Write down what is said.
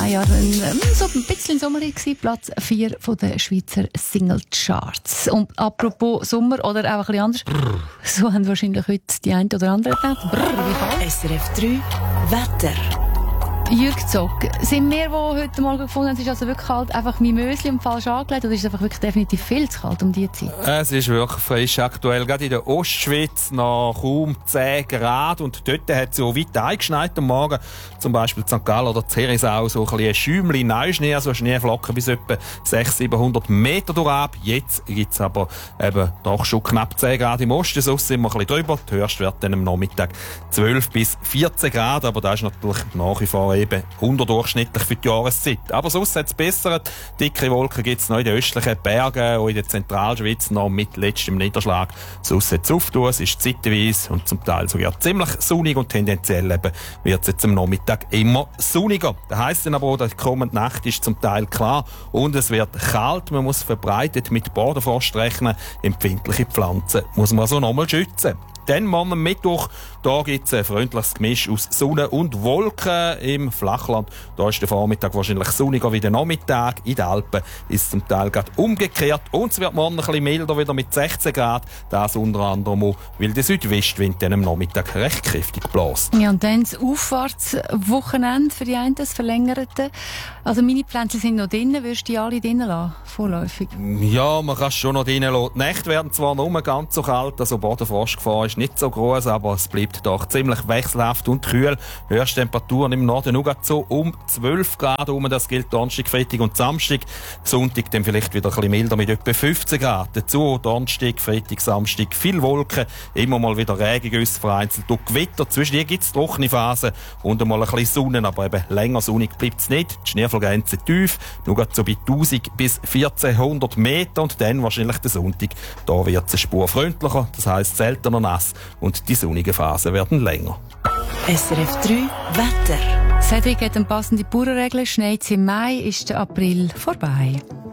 Jahr so ein bisschen sommerlich gewesen, Platz 4 von den Schweizer Single-Charts. Und apropos Sommer oder auch ein bisschen anders, so haben wahrscheinlich heute die eine oder andere gedacht. SRF 3 Wetter. Jürg Zock, sind wir, die heute Morgen gefunden haben, es ist also wirklich kalt, einfach mein Müsli falsch angelegt, oder ist es einfach wirklich definitiv viel zu kalt um diese Zeit? Es ist wirklich frisch aktuell. Gerade in der Ostschweiz noch kaum 10 Grad. Und dort hat es so weit eingeschneit am Morgen. Zum Beispiel in St. Gallen oder Zerisau so ein bisschen Schäumchen Neuschnee, also Schneeflocken bis etwa 600-700 Meter durchab. Jetzt gibt es aber eben doch schon knapp 10 Grad im Osten. Sonst sind wir ein bisschen drüber. Die Höchstwerte dann am Nachmittag 12 bis 14 Grad. Aber das ist natürlich nach wie vor eben unterdurchschnittlich für die Jahreszeit. Aber sonst hat es bessert. Dicke Wolken gibt es noch in den östlichen Bergen und in der Zentralschweiz noch mit letztem Niederschlag. Sonst hat es aufgetan, es ist zeitweise und zum Teil sogar ziemlich sonnig und tendenziell eben wird es jetzt am Nachmittag immer sonniger. Das heisst dann aber auch, dass die kommende Nacht ist zum Teil klar und es wird kalt. Man muss verbreitet mit Bodenfrost rechnen. Empfindliche Pflanzen muss man also nochmal schützen. Dann morgen am Mittwoch, da gibt es ein freundliches Gemisch aus Sonne und Wolken im Flachland. Da ist der Vormittag wahrscheinlich sonniger wie der Nachmittag. In den Alpen ist es zum Teil gerade umgekehrt. Und es wird morgen ein bisschen milder, wieder mit 16 Grad. Das unter anderem auch, weil der Südwestwind dann am Nachmittag recht kräftig bläst. Ja, und dann das Auffahrtswochenende für die einen, das verlängerte. Also meine Pflänzchen sind noch drinnen. Würdest du die alle drinnen lassen, vorläufig? Ja, man kann es schon noch drinnen lassen. Die Nächte werden zwar noch nicht ganz so kalt, also Bodenfrostgefahr ist nicht so groß, aber es bleibt doch ziemlich wechselhaft und kühl. Höchsttemperaturen im Norden nur so um 12 Grad rum. Das gilt Donnerstag, Freitag und Samstag. Sonntag dann vielleicht wieder ein bisschen milder mit etwa 15 Grad. Dazu Donnerstag, Freitag, Samstag viel Wolken, immer mal wieder Regengüsse vereinzelt und Gewitter. Zwischendurch gibt es trockene Phasen und einmal ein bisschen Sonne, aber eben länger sonnig bleibt es nicht. Die Schneefallgrenze tief, nur so bei 1000 bis 1400 Meter und dann wahrscheinlich der Sonntag. Da wird es eine Spur freundlicher, das heisst seltener nass und die sonnigen Phasen werden länger. SRF 3 Wetter. Cedric hat eine passende Bauernregel. Schneit im Mai, ist der April vorbei.